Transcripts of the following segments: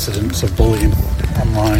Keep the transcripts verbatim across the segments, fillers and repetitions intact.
incidents of bullying online,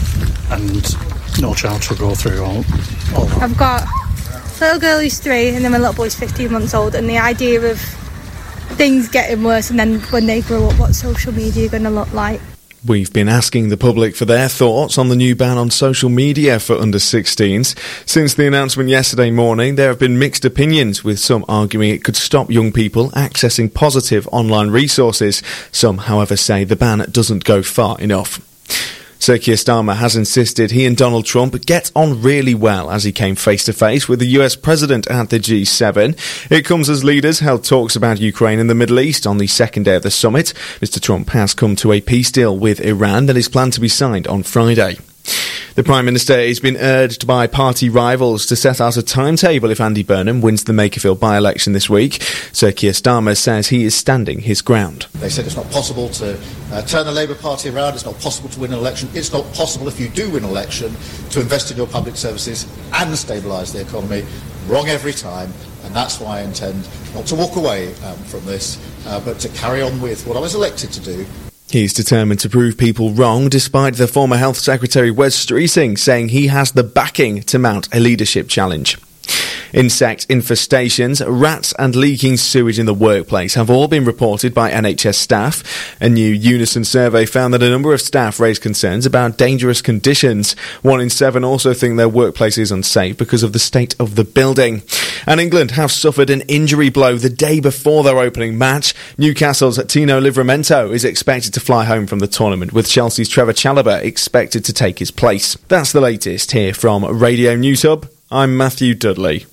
and no child should go through all, all that. I've got a little girl who's three, and then my little boy's fifteen months old, and the idea of things getting worse, and then when they grow up, what social media are going to look like. We've been asking the public for their thoughts on the new ban on social media for under sixteens. Since the announcement yesterday morning, there have been mixed opinions, with some arguing it could stop young people accessing positive online resources. Some, however, say the ban doesn't go far enough. Sir Keir Starmer has insisted he and Donald Trump get on really well as he came face-to-face with the U S President at the G seven. It comes as leaders held talks about Ukraine and the Middle East on the second day of the summit. Mister Trump has come to a peace deal with Iran that is planned to be signed on Friday. The Prime Minister has been urged by party rivals to set out a timetable if Andy Burnham wins the Makerfield by-election this week. Sir Keir Starmer says he is standing his ground. They said it's not possible to uh, turn the Labour Party around, it's not possible to win an election, it's not possible if you do win an election to invest in your public services and stabilise the economy. Wrong every time, and that's why I intend not to walk away um, from this, uh, but to carry on with what I was elected to do. He's determined to prove people wrong, despite the former Health Secretary Wes Streeting saying he has the backing to mount a leadership challenge. Insect infestations, rats and leaking sewage in the workplace have all been reported by N H S staff. A new Unison survey found that a number of staff raised concerns about dangerous conditions. One in seven also think their workplace is unsafe because of the state of the building. And England have suffered an injury blow the day before their opening match. Newcastle's Tino Livramento is expected to fly home from the tournament, with Chelsea's Trevor Chalobah expected to take his place. That's the latest here from Radio News Hub. I'm Matthew Dudley.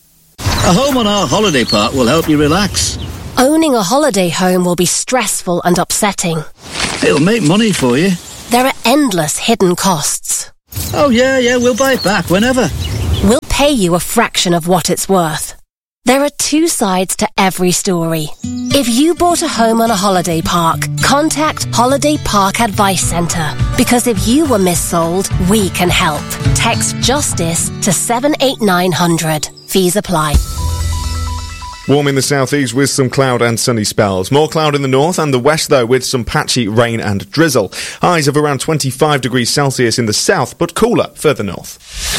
A home on our holiday park will help you relax. Owning a holiday home will be stressful and upsetting. It'll make money for you. There are endless hidden costs. Oh yeah, yeah, we'll buy it back whenever. We'll pay you a fraction of what it's worth. There are two sides to every story. If you bought a home on a holiday park, contact Holiday Park Advice Centre. Because if you were missold, we can help. Text JUSTICE to seven eight nine hundred. Fees apply. Warm in the southeast with some cloud and sunny spells. More cloud in the north and the west, though, with some patchy rain and drizzle. Highs of around twenty-five degrees Celsius in the south, but cooler further north.